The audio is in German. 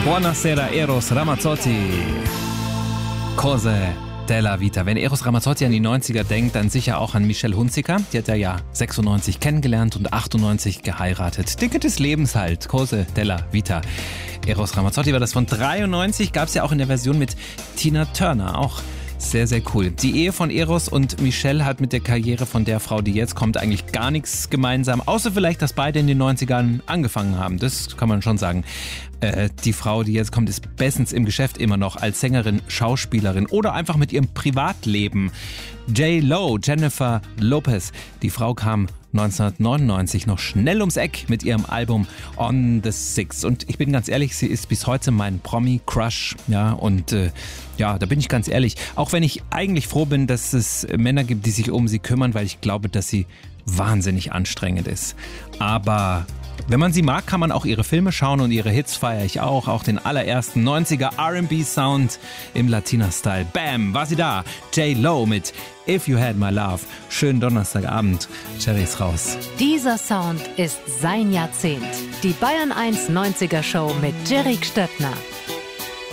Buonasera, Eros Ramazzotti. Cose della Vita. Wenn Eros Ramazzotti an die 90er denkt, dann sicher auch an Michelle Hunziker. Die hat er ja 96 kennengelernt und 98 geheiratet. Dinge des Lebens halt. Cose della Vita. Eros Ramazzotti war das von 93. Gab es ja auch in der Version mit Tina Turner. Auch sehr, sehr cool. Die Ehe von Eros und Michelle hat mit der Karriere von der Frau, die jetzt kommt, eigentlich gar nichts gemeinsam. Außer vielleicht, dass beide in den 90ern angefangen haben. Das kann man schon sagen. Die Frau, die jetzt kommt, ist bestens im Geschäft immer noch als Sängerin, Schauspielerin oder einfach mit ihrem Privatleben. J.Lo, Jennifer Lopez, die Frau kam 1999 noch schnell ums Eck mit ihrem Album On the Six. Und ich bin ganz ehrlich, sie ist bis heute mein Promi-Crush. Ja, und da bin ich ganz ehrlich. Auch wenn ich eigentlich froh bin, dass es Männer gibt, die sich um sie kümmern, weil ich glaube, dass sie wahnsinnig anstrengend ist. Aber wenn man sie mag, kann man auch ihre Filme schauen und ihre Hits feiere ich auch. Auch den allerersten 90er R&B-Sound im Latina-Style. Bam, war sie da. J.Lo mit If You Had My Love. Schönen Donnerstagabend. Cherry ist raus. Dieser Sound ist sein Jahrzehnt. Die Bayern 1 90er Show mit Jerry Stöttner.